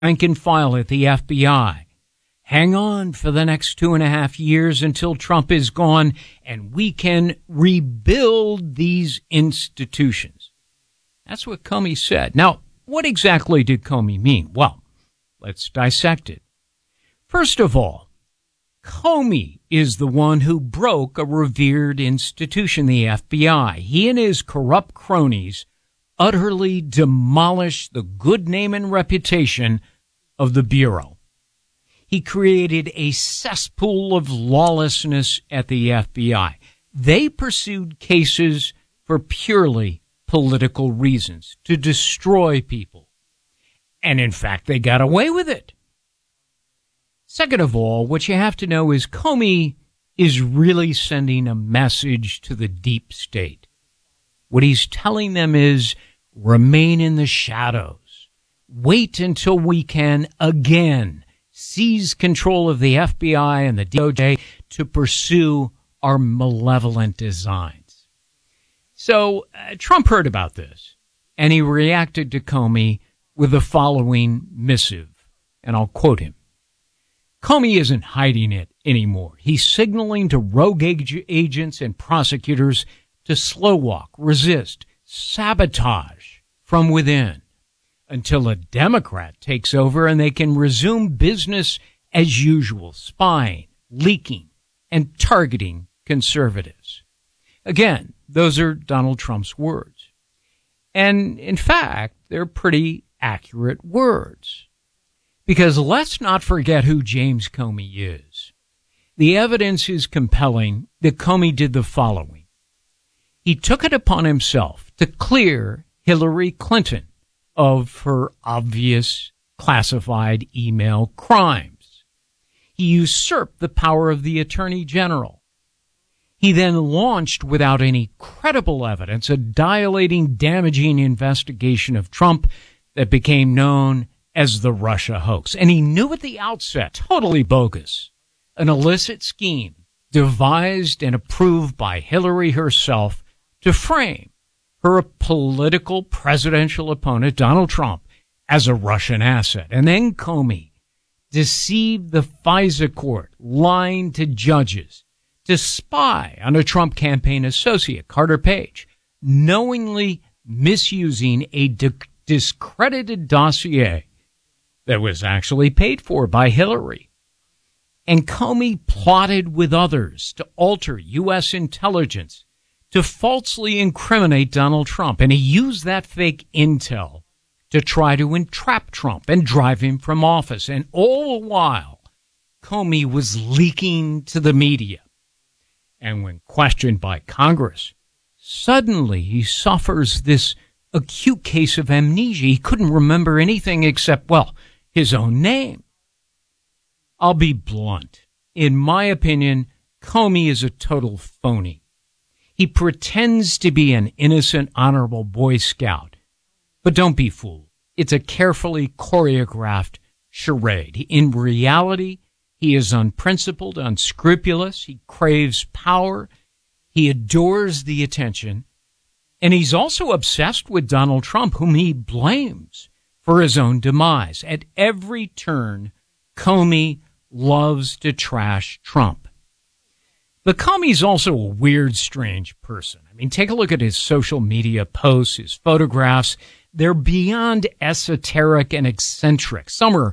rank and file at the FBI. Hang on for the next 2.5 years until Trump is gone, and we can rebuild these institutions. That's what Comey said. Now, what exactly did Comey mean? Well, let's dissect it. First of all, Comey is the one who broke a revered institution, the FBI. He and his corrupt cronies utterly demolished the good name and reputation of the Bureau. He created a cesspool of lawlessness at the FBI. They pursued cases for purely political reasons, to destroy people. And in fact, they got away with it. Second of all, what you have to know is Comey is really sending a message to the deep state. What he's telling them is remain in the shadows. Wait until we can again seize control of the FBI and the DOJ to pursue our malevolent designs. So Trump heard about this, and he reacted to Comey with the following missive, and I'll quote him. Comey isn't hiding it anymore. He's signaling to rogue agents and prosecutors to slow walk, resist, sabotage from within until a Democrat takes over and they can resume business as usual, spying, leaking, and targeting conservatives. Again, those are Donald Trump's words. And in fact, they're pretty accurate words. Because let's not forget who James Comey is. The evidence is compelling that Comey did the following. He took it upon himself to clear Hillary Clinton of her obvious classified email crimes. He usurped the power of the Attorney General. He then launched, without any credible evidence, a dilating, damaging investigation of Trump that became known as the Russia hoax. And he knew at the outset, totally bogus, an illicit scheme devised and approved by Hillary herself to frame her political presidential opponent, Donald Trump, as a Russian asset. And then Comey deceived the FISA court, lying to judges, to spy on a Trump campaign associate, Carter Page, knowingly misusing a discredited dossier that was actually paid for by Hillary. And Comey plotted with others to alter U.S. intelligence to falsely incriminate Donald Trump. And he used that fake intel to try to entrap Trump and drive him from office. And all the while, Comey was leaking to the media. And when questioned by Congress, suddenly he suffers this acute case of amnesia. He couldn't remember anything except, well, his own name. I'll be blunt. In my opinion, Comey is a total phony. He pretends to be an innocent, honorable Boy Scout. But don't be fooled. It's a carefully choreographed charade. In reality, he is unprincipled, unscrupulous. He craves power. He adores the attention. And he's also obsessed with Donald Trump, whom he blames for his own demise. At every turn, Comey loves to trash Trump. But Comey's also a weird, strange person. I mean, take a look at his social media posts, his photographs. They're beyond esoteric and eccentric. Some are